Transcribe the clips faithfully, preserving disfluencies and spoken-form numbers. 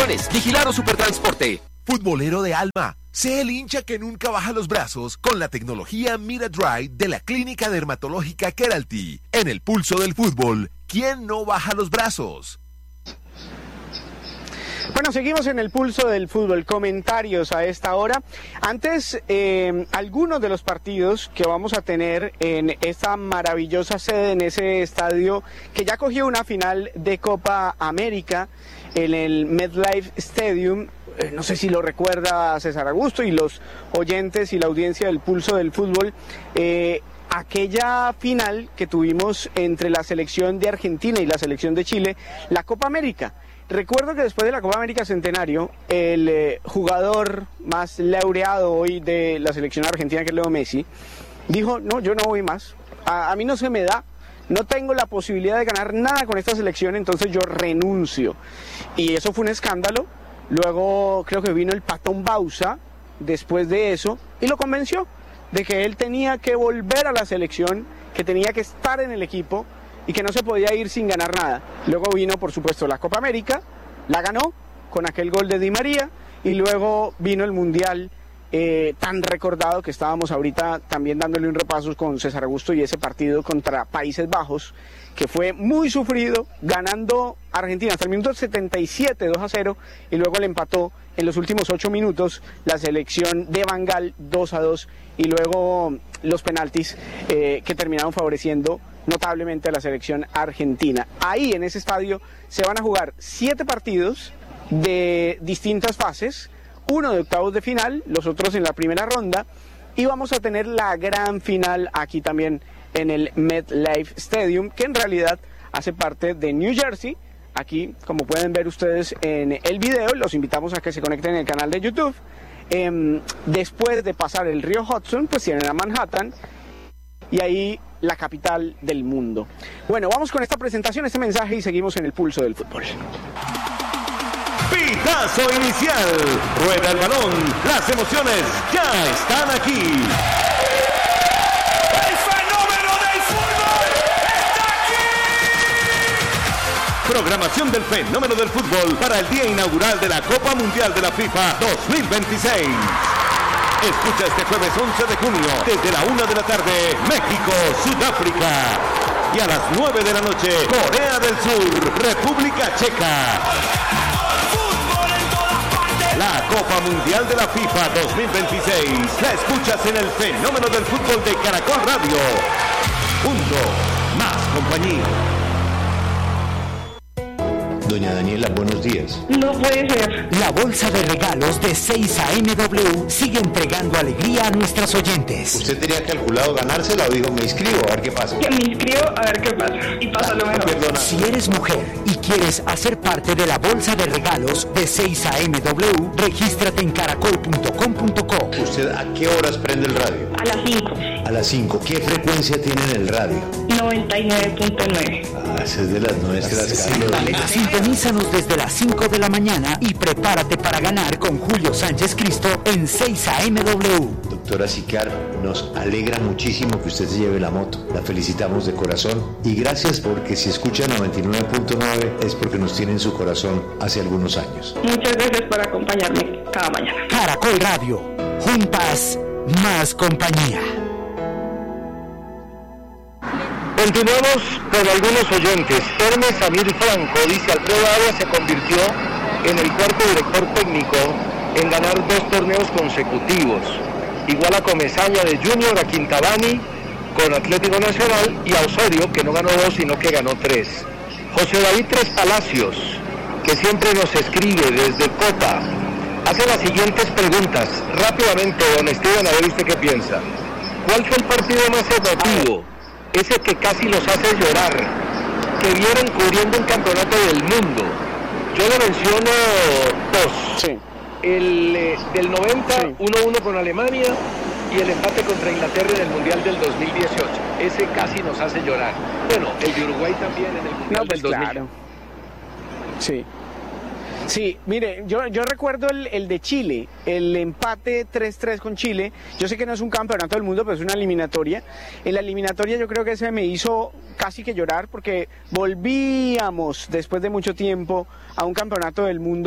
Restricciones, Vigilado Supertransporte. Futbolero de alma, sé el hincha que nunca baja los brazos con la tecnología Mira Dry de la Clínica Dermatológica Keralty. En el pulso del fútbol, ¿quién no baja los brazos? Bueno, seguimos en el pulso del fútbol. Comentarios a esta hora. Antes, eh, algunos de los partidos que vamos a tener en esta maravillosa sede, en ese estadio que ya cogió una final de Copa América en el MetLife Stadium. Eh, no sé si lo recuerda César Augusto y los oyentes y la audiencia del pulso del fútbol. Eh, aquella final que tuvimos entre la selección de Argentina y la selección de Chile, la Copa América. Recuerdo que después de la Copa América Centenario, el eh, jugador más laureado hoy de la selección argentina, que es Leo Messi, dijo, no, yo no voy más, a, a mí no se me da, no tengo la posibilidad de ganar nada con esta selección, entonces yo renuncio. Y eso fue un escándalo. Luego creo que vino el Patón Bausa después de eso y lo convenció de que él tenía que volver a la selección, que tenía que estar en el equipo y que no se podía ir sin ganar nada. Luego vino, por supuesto, la Copa América, la ganó con aquel gol de Di María y luego vino el Mundial eh, tan recordado que estábamos ahorita también dándole un repaso con César Augusto y ese partido contra Países Bajos, que fue muy sufrido, ganando Argentina hasta el minuto setenta y siete, dos a cero, y luego le empató en los últimos ocho minutos la selección de Van Gaal dos a dos, y luego los penaltis eh, que terminaron favoreciendo notablemente a la selección argentina. Ahí en ese estadio se van a jugar siete partidos de distintas fases, uno de octavos de final, los otros en la primera ronda, y vamos a tener la gran final aquí también en el MetLife Stadium, que en realidad hace parte de New Jersey. Aquí, como pueden ver ustedes en el video, los invitamos a que se conecten en el canal de YouTube. Eh, después de pasar el río Hudson, pues tienen a Manhattan, y ahí la capital del mundo. Bueno, vamos con esta presentación, este mensaje, y seguimos en el pulso del fútbol. Pitazo inicial, rueda el balón, las emociones ya están aquí. ¡El fenómeno del fútbol está aquí! Programación del fenómeno del fútbol para el día inaugural de la Copa Mundial de la FIFA dos mil veintiséis. Escucha este jueves once de junio, desde la una de la tarde, México, Sudáfrica. Y a las nueve de la noche, Corea del Sur, República Checa. La Copa Mundial de la FIFA dos mil veintiséis la escuchas en el fenómeno del fútbol de Caracol Radio. Punto más compañía. Doña Daniela, buenos días. No puede ser. La bolsa de regalos de seis A M W sigue entregando alegría a nuestros oyentes. ¿Usted tenía calculado ganársela o dijo me inscribo a ver qué pasa? Que me inscribo a ver qué pasa. Y pasa lo mejor. Perdona. Si eres mujer y quieres hacer parte de la bolsa de regalos de seis A M W, regístrate en caracol punto com punto co. ¿Usted a qué horas prende el radio? A las cinco. A las cinco. ¿Qué frecuencia tiene en el radio? noventa y nueve punto nueve. Ah, esa es de las nuestras. Sintonízanos desde las cinco de la mañana y prepárate para ganar con Julio Sánchez Cristo en seis A M W. Doctora Sicar, nos alegra muchísimo que usted se lleve la moto. La felicitamos de corazón y gracias porque si escucha noventa y nueve punto nueve es porque nos tiene en su corazón hace algunos años. Muchas gracias por acompañarme cada mañana. Caracol Radio, juntas, más compañía. Continuamos con algunos oyentes. Hermes Samir Franco dice: Alfredo Arias se convirtió en el cuarto director técnico en ganar dos torneos consecutivos. Igual a Comesaña de Junior, a Quintabani con Atlético Nacional y a Osorio, que no ganó dos sino que ganó tres. José David Tres Palacios, que siempre nos escribe desde Cota, hace las siguientes preguntas. Rápidamente, don Esteban, a ver usted qué piensa. ¿Cuál fue el partido más emotivo? Ese que casi los hace llorar, que vieron cubriendo un campeonato del mundo. Yo le menciono dos. Sí. El eh, del noventa, Sí. uno uno con Alemania, y el empate contra Inglaterra en el Mundial del dos mil dieciocho. Ese casi nos hace llorar. Bueno, el de Uruguay también en el Mundial No, pues del dos mil. claro. Sí. Sí, mire, yo, yo recuerdo el, el de Chile, el empate tres tres con Chile. Yo sé que no es un campeonato del mundo, pero es una eliminatoria. En la eliminatoria yo creo que ese me hizo casi que llorar porque volvíamos después de mucho tiempo a un campeonato del mundo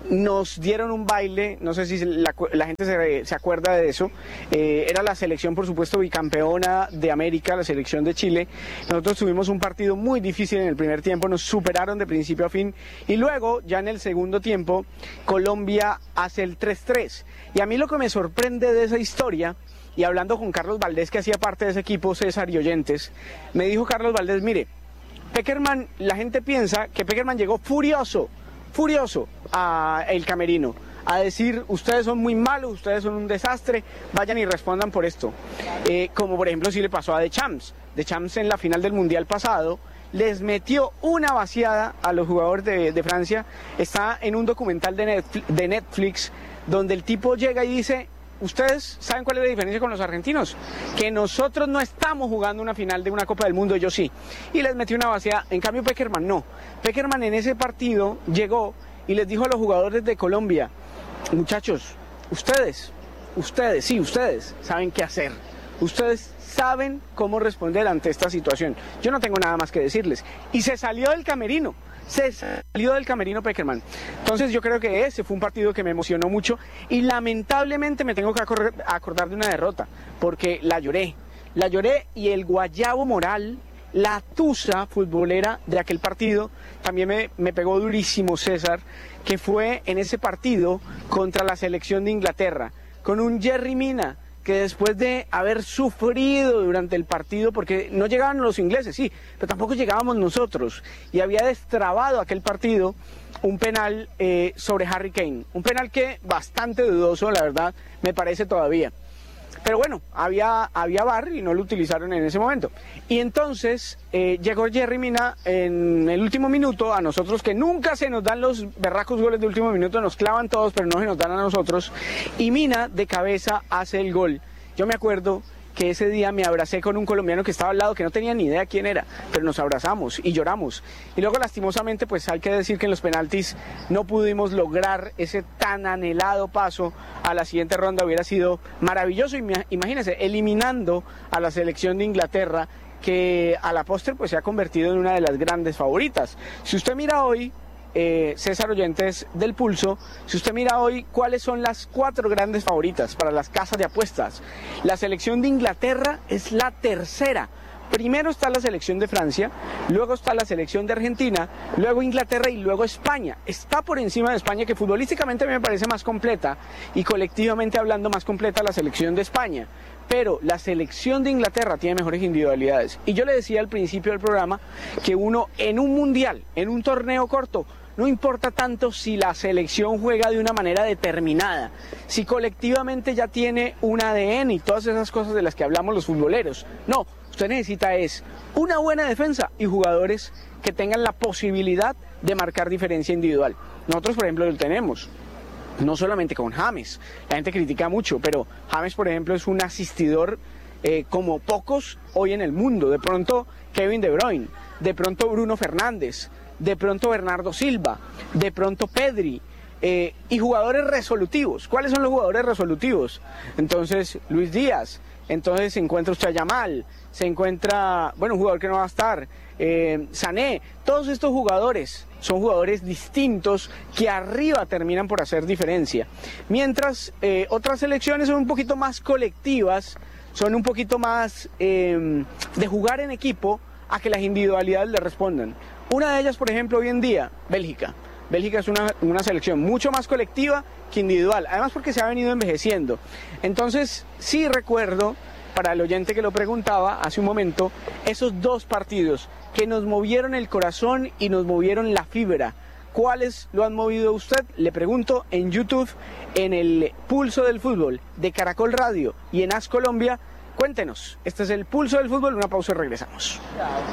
nos dieron un baile, no sé si la, la gente se, se acuerda de eso, eh, era la selección, por supuesto, bicampeona de América, la selección de Chile. Nosotros tuvimos un partido muy difícil en el primer tiempo, nos superaron de principio a fin, y luego, ya en el segundo tiempo, Colombia hace el tres tres. Y a mí lo que me sorprende de esa historia, y hablando con Carlos Valdés, que hacía parte de ese equipo, César y oyentes, me dijo Carlos Valdés, mire, Pekerman, la gente piensa que Pekerman llegó furioso, furioso a el camerino, a decir, ustedes son muy malos, ustedes son un desastre, vayan y respondan por esto. Eh, como por ejemplo sí le pasó a Deschamps. Deschamps en la final del Mundial pasado les metió una vaciada a los jugadores de, de Francia. Está en un documental de Netflix, de Netflix donde el tipo llega y dice, ¿ustedes saben cuál es la diferencia con los argentinos? Que nosotros no estamos jugando una final de una Copa del Mundo, ellos sí. Y les metió una vaciada. En cambio Pekerman no. Pekerman en ese partido llegó y les dijo a los jugadores de Colombia, muchachos, ustedes, ustedes, sí, ustedes saben qué hacer. Ustedes saben cómo responder ante esta situación. Yo no tengo nada más que decirles. Y se salió del camerino. Se salió del camerino Pekerman. Entonces yo creo que ese fue un partido que me emocionó mucho y lamentablemente me tengo que acordar de una derrota, porque la lloré, la lloré y el guayabo moral, la tusa futbolera de aquel partido también me, me pegó durísimo, César, que fue en ese partido contra la selección de Inglaterra, con un Yerry Mina, que después de haber sufrido durante el partido, porque no llegaban los ingleses, sí, pero tampoco llegábamos nosotros, y había destrabado aquel partido un penal eh, sobre Harry Kane, un penal que bastante dudoso, la verdad, me parece todavía. Pero bueno, había, había V A R y no lo utilizaron en ese momento. Y entonces eh, llegó Yerry Mina en el último minuto, a nosotros que nunca se nos dan los berracos goles de último minuto, nos clavan todos, pero no se nos dan a nosotros. Y Mina de cabeza hace el gol. Yo me acuerdo que ese día me abracé con un colombiano que estaba al lado, que no tenía ni idea quién era, pero nos abrazamos y lloramos. Y luego lastimosamente pues hay que decir que en los penaltis no pudimos lograr ese tan anhelado paso a la siguiente ronda. Hubiera sido maravilloso, imagínense, eliminando a la selección de Inglaterra, que a la postre pues se ha convertido en una de las grandes favoritas. Si usted mira hoy, Eh, César, oyentes del Pulso, si usted mira hoy cuáles son las cuatro grandes favoritas para las casas de apuestas, la selección de Inglaterra es la tercera. Primero está la selección de Francia, luego está la selección de Argentina, luego Inglaterra y luego España. Está por encima de España, que futbolísticamente me parece más completa, y colectivamente hablando más completa la selección de España. Pero la selección de Inglaterra tiene mejores individualidades. Y yo le decía al principio del programa que uno en un mundial, en un torneo corto, no importa tanto si la selección juega de una manera determinada, si colectivamente ya tiene un A D N y todas esas cosas de las que hablamos los futboleros. No, usted necesita es una buena defensa y jugadores que tengan la posibilidad de marcar diferencia individual. Nosotros, por ejemplo, lo tenemos. No solamente con James, la gente critica mucho, pero James, por ejemplo, es un asistidor eh, como pocos hoy en el mundo. De pronto Kevin De Bruyne, de pronto Bruno Fernández, de pronto Bernardo Silva, de pronto Pedri, eh, y jugadores resolutivos. ¿Cuáles son los jugadores resolutivos? Entonces, Luis Díaz, entonces se encuentra usted a Yamal, se encuentra, bueno, un jugador que no va a estar, eh, Sané. Todos estos jugadores son jugadores distintos que arriba terminan por hacer diferencia. Mientras eh, otras selecciones son un poquito más colectivas, son un poquito más eh, de jugar en equipo a que las individualidades le respondan. Una de ellas, por ejemplo, hoy en día, Bélgica. Bélgica es una, una selección mucho más colectiva que individual, además porque se ha venido envejeciendo. Entonces, sí recuerdo, para el oyente que lo preguntaba hace un momento, esos dos partidos que nos movieron el corazón y nos movieron la fibra. ¿Cuáles lo han movido a usted? Le pregunto en YouTube, en el Pulso del Fútbol de Caracol Radio y en As Colombia. Cuéntenos, este es el Pulso del Fútbol, una pausa y regresamos.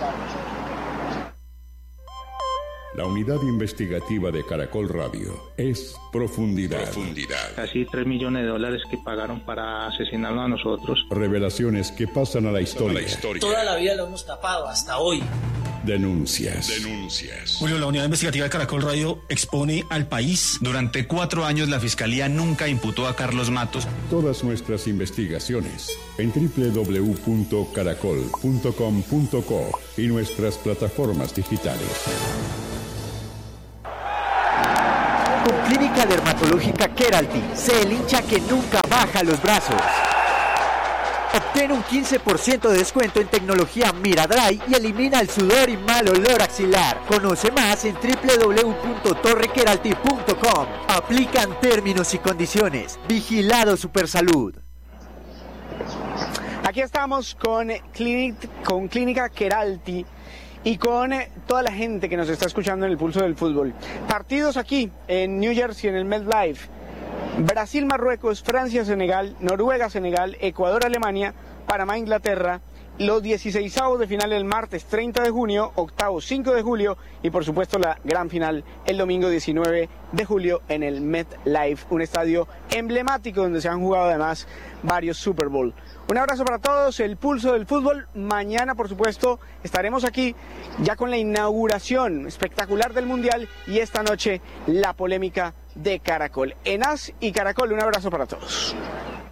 La unidad investigativa de Caracol Radio es Profundidad. Profundidad. Casi tres millones de dólares que pagaron para asesinarnos a nosotros. Revelaciones que pasan a la historia. La historia. Toda la vida lo hemos tapado, hasta hoy. Denuncias. Denuncias. Julio, la unidad investigativa de Caracol Radio expone al país. Durante cuatro años la Fiscalía nunca imputó a Carlos Matos. Todas nuestras investigaciones en doble u doble u doble u punto caracol punto com punto co y nuestras plataformas digitales. Clínica Dermatológica Keralty, sé el hincha que nunca baja los brazos. Obtén un quince por ciento de descuento en tecnología Miradry y elimina el sudor y mal olor axilar. Conoce más en doble u doble u doble u punto torre keralty punto com. Aplican términos y condiciones. Vigilado Supersalud. Aquí estamos con, Clinic, con Clínica Keralty y con toda la gente que nos está escuchando en el Pulso del Fútbol. Partidos aquí en New Jersey, en el MetLife. Brasil, Marruecos, Francia, Senegal, Noruega, Senegal, Ecuador, Alemania, Panamá, Inglaterra, los dieciseisavos de final el martes treinta de junio, octavos cinco de julio y por supuesto la gran final el domingo diecinueve de julio en el MetLife, un estadio emblemático donde se han jugado además varios Super Bowl. Un abrazo para todos, el Pulso del Fútbol. Mañana, por supuesto, estaremos aquí ya con la inauguración espectacular del Mundial y esta noche la polémica de Caracol. En A S y Caracol, un abrazo para todos.